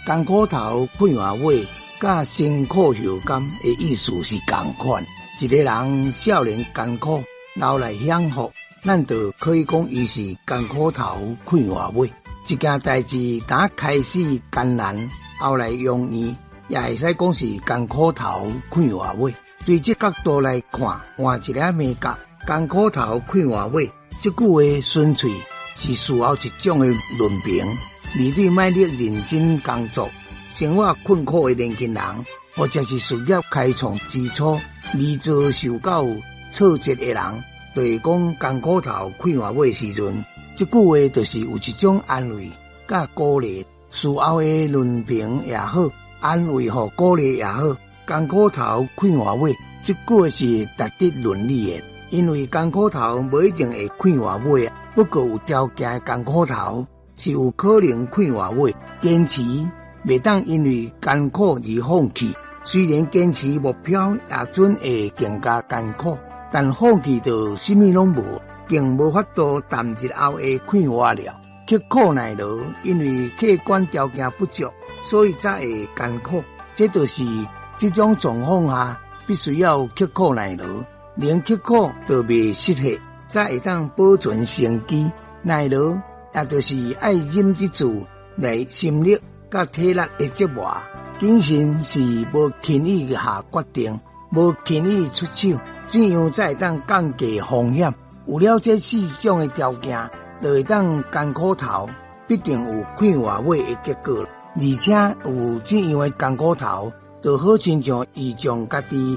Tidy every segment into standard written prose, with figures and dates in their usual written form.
艰苦头快活尾，甲辛苦后甘的意思是同款。一个人少年艰苦，老来享福，咱就可以讲伊是艰苦头快活尾。一件代志打开始艰难，后来容易，也会使讲是艰苦头快活尾。对这角度来看，换一个美角，艰苦头快活尾，这句话纯粹是需要一种的论评。面对卖力认真工作、生活困苦的年轻人，或者是事业开创之初未遭受到挫折的人，就是讲艰苦头快活尾时阵，这句话就是有一种安慰甲鼓励。事后的论评也好，安慰和鼓励也好，艰苦头快活尾，这句话是值得伦理的。因为艰苦头不一定会快活尾，不过有条件的艰苦头是有可能快活尾。坚持袂当因为艰苦而放弃，虽然坚持目标也准会更加艰苦，但放弃到什么拢无，更无法度谈日后的快活了。刻苦耐劳，因为客观条件不足，所以才会艰苦。这就是这种状况下，必须要刻苦耐劳，连刻苦都未失去，才会当保存生机。耐劳也就是爱忍得住来心力甲体力的折磨。谨慎是无轻易下决定，无轻易出手，怎样才会当降低风险？有了这四种的条件，就会当艰苦头必定有快活尾的结果。而且有这样的艰苦头，就好亲像伊将家己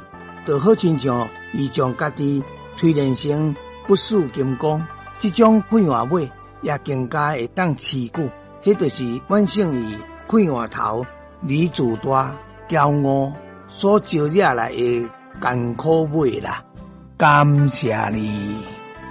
锤炼成不死金刚。这种快活尾也更加会当持久。这就是万圣于快活头李自大骄傲所招惹来的艰苦尾啦。感谢你。